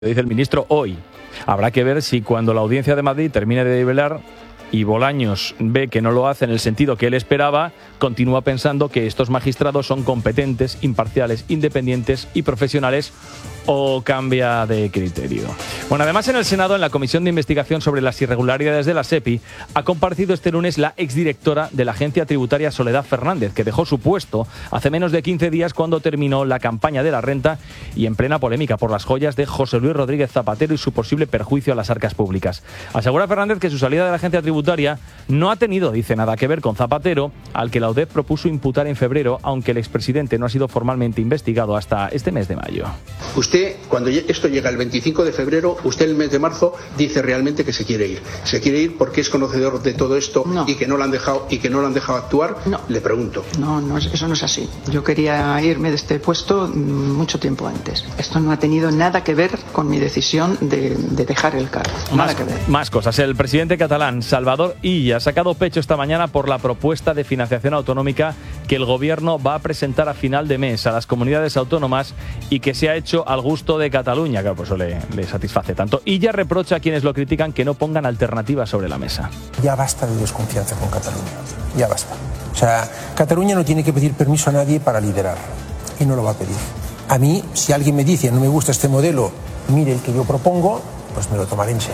dice el ministro hoy. Habrá que ver si cuando la Audiencia de Madrid termine de develar y Bolaños ve que no lo hace en el sentido que él esperaba, continúa pensando que estos magistrados son competentes, imparciales, independientes y profesionales, o cambia de criterio. Bueno, además en el Senado, en la Comisión de Investigación sobre las Irregularidades de la SEPI, ha comparecido este lunes la exdirectora de la Agencia Tributaria, Soledad Fernández, que dejó su puesto hace menos de 15 días cuando terminó la campaña de la renta y en plena polémica por las joyas de José Luis Rodríguez Zapatero y su posible perjuicio a las arcas públicas. Asegura Fernández que su salida de la Agencia Tributaria no ha tenido, dice, nada que ver con Zapatero, al que la UDEF propuso imputar en febrero, aunque el expresidente no ha sido formalmente investigado hasta este mes de mayo. Usted, cuando esto llega el 25 de febrero, usted el mes de marzo dice realmente que se quiere ir. ¿Se quiere ir porque es conocedor de todo esto y que no lo han dejado actuar? No. Le pregunto. No, eso no es así. Yo quería irme de este puesto mucho tiempo antes. Esto no ha tenido nada que ver con mi decisión de dejar el cargo. Nada que ver. Más cosas. El presidente catalán, Salvador Illa, ha sacado pecho esta mañana por la propuesta de financiación autonómica que el gobierno va a presentar a final de mes a las comunidades autónomas y que se ha hecho al gusto de Cataluña. Claro, pues eso le satisface tanto. Illa reprocha a quienes lo critican que no pongan alternativas sobre la mesa. Ya basta de desconfianza con Cataluña. Ya basta. O sea, Cataluña no tiene que pedir permiso a nadie para liderar. Y no lo va a pedir. A mí, si alguien me dice no me gusta este modelo, mire el que yo propongo, pues me lo tomaré en serio.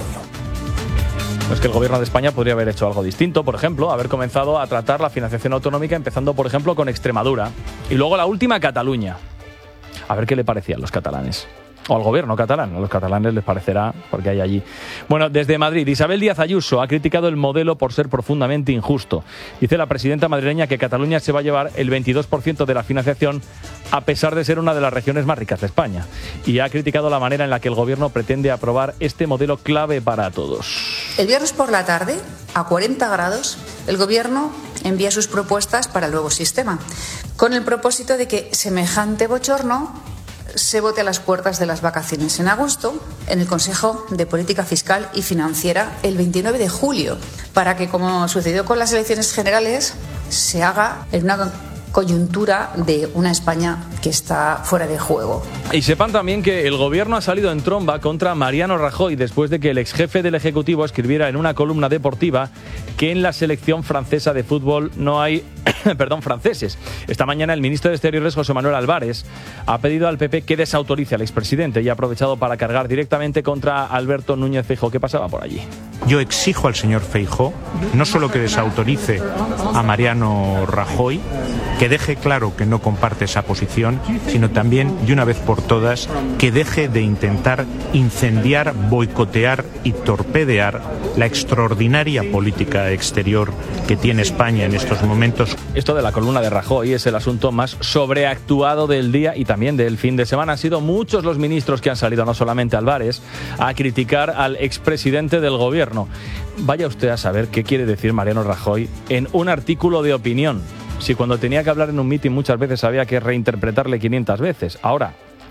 Es que el gobierno de España podría haber hecho algo distinto, por ejemplo, haber comenzado a tratar la financiación autonómica empezando, por ejemplo, con Extremadura y luego la última, Cataluña. A ver qué le parecían los catalanes. O al gobierno catalán. A los catalanes les parecerá, porque hay allí. Bueno, desde Madrid, Isabel Díaz Ayuso ha criticado el modelo por ser profundamente injusto. Dice la presidenta madrileña que Cataluña se va a llevar el 22% de la financiación, a pesar de ser una de las regiones más ricas de España. Y ha criticado la manera en la que el gobierno pretende aprobar este modelo clave para todos. El viernes por la tarde, a 40 grados, el gobierno envía sus propuestas para el nuevo sistema, con el propósito de que semejante bochorno se vote a las puertas de las vacaciones en agosto en el Consejo de Política Fiscal y Financiera el 29 de julio, para que, como sucedió con las elecciones generales, se haga en una coyuntura de una España que está fuera de juego. Y sepan también que el gobierno ha salido en tromba contra Mariano Rajoy después de que el exjefe del Ejecutivo escribiera en una columna deportiva que en la selección francesa de fútbol no hay franceses. Esta mañana el ministro de Exteriores, José Manuel Álvarez, ha pedido al PP que desautorice al expresidente y ha aprovechado para cargar directamente contra Alberto Núñez Feijóo. ¿Qué pasaba por allí? Yo exijo al señor Feijóo no solo que desautorice a Mariano Rajoy, que deje claro que no comparte esa posición, sino también, de una vez por todas, que deje de intentar incendiar, boicotear y torpedear la extraordinaria política exterior que tiene España en estos momentos. Esto de la columna de Rajoy es el asunto más sobreactuado del día y también del fin de semana. Han sido muchos los ministros que han salido, no solamente Álvarez, a criticar al expresidente del gobierno. Vaya usted a saber qué quiere decir Mariano Rajoy en un artículo de opinión. Si cuando tenía que hablar en un mitin muchas veces había que reinterpretarle 500 veces. Ahora,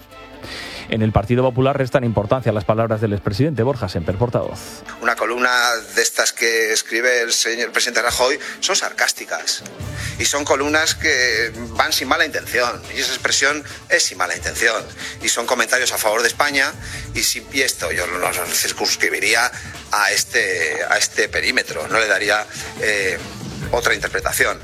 en el Partido Popular restan importancia a las palabras del expresidente. Borja Semper, portavoz. Una columna de estas que escribe el señor presidente Rajoy son sarcásticas y son columnas que van sin mala intención, y esa expresión es sin mala intención, y son comentarios a favor de España, y esto yo lo circunscribiría a este perímetro, no le daría otra interpretación.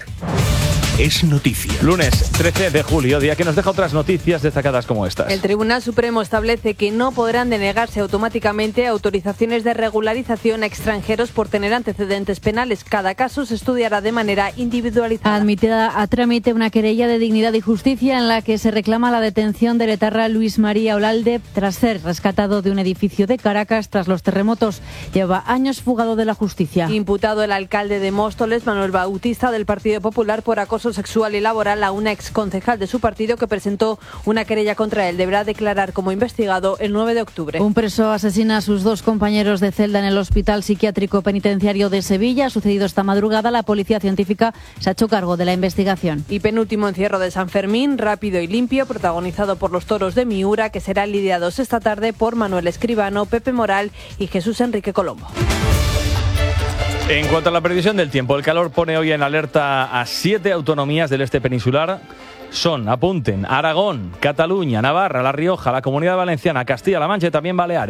Es noticia. Lunes 13 de julio, día que nos deja otras noticias destacadas como estas. El Tribunal Supremo establece que no podrán denegarse automáticamente autorizaciones de regularización a extranjeros por tener antecedentes penales. Cada caso se estudiará de manera individualizada. Admitida a trámite una querella de Dignidad y Justicia en la que se reclama la detención del etarra Luis María Olalde tras ser rescatado de un edificio de Caracas tras los terremotos. Lleva años fugado de la justicia. Imputado el alcalde de Móstoles, Manuel Bautista, del Partido Popular, por acoso sexual y laboral a una exconcejal de su partido que presentó una querella contra él. Deberá declarar como investigado el 9 de octubre. Un preso asesina a sus dos compañeros de celda en el Hospital Psiquiátrico Penitenciario de Sevilla. Ha sucedido esta madrugada. La Policía Científica se ha hecho cargo de la investigación. Y penúltimo encierro de San Fermín, rápido y limpio, protagonizado por los toros de Miura, que serán lidiados esta tarde por Manuel Escribano, Pepe Moral y Jesús Enrique Colombo. En cuanto a la previsión del tiempo, el calor pone hoy en alerta a 7 autonomías del este peninsular son, apunten, Aragón, Cataluña, Navarra, La Rioja, la Comunidad Valenciana, Castilla-La Mancha y también Baleares.